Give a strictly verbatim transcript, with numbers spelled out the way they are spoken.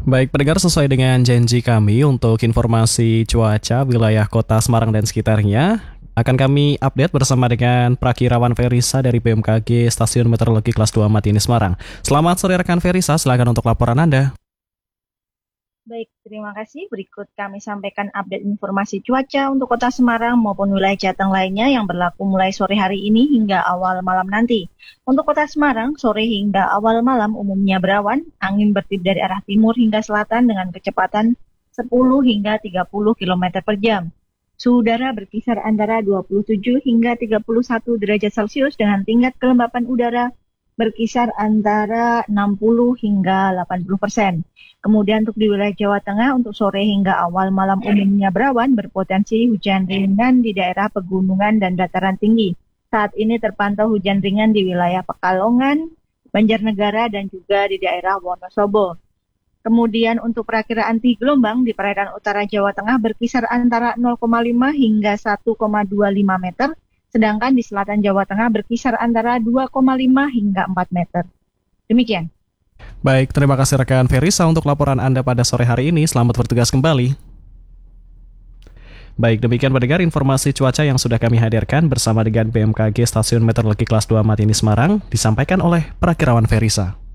Baik, pendengar, sesuai dengan janji kami untuk informasi cuaca wilayah kota Semarang dan sekitarnya, akan kami update bersama dengan Prakirawan Ferisa dari B M K G Stasiun Meteorologi Kelas dua Matini Semarang. Selamat sore rekan Ferisa, silakan untuk laporan Anda. Baik, terima kasih. Berikut kami sampaikan update informasi cuaca untuk kota Semarang maupun wilayah Jateng lainnya yang berlaku mulai sore hari ini hingga awal malam nanti. Untuk kota Semarang, sore hingga awal malam umumnya berawan, angin bertiup dari arah timur hingga selatan dengan kecepatan sepuluh hingga tiga puluh kilometer per jam. Suhu udara berkisar antara dua puluh tujuh hingga tiga puluh satu derajat Celcius dengan tingkat kelembapan udara berkisar antara enam puluh hingga delapan puluh persen. Kemudian untuk di wilayah Jawa Tengah, untuk sore hingga awal malam umumnya berawan, berpotensi hujan ringan di daerah pegunungan dan dataran tinggi. Saat ini terpantau hujan ringan di wilayah Pekalongan, Banjarnegara, dan juga di daerah Wonosobo. Kemudian untuk perakiraan tinggi gelombang di perairan utara Jawa Tengah berkisar antara nol koma lima hingga satu koma dua lima meter, sedangkan di selatan Jawa Tengah berkisar antara dua koma lima hingga empat meter. Demikian. Baik, terima kasih rekan Ferisa untuk laporan Anda pada sore hari ini. Selamat bertugas kembali. Baik, demikian pendengar informasi cuaca yang sudah kami hadirkan bersama dengan B M K G Stasiun Meteorologi Kelas dua Matini Semarang, disampaikan oleh Prakirawan Ferisa.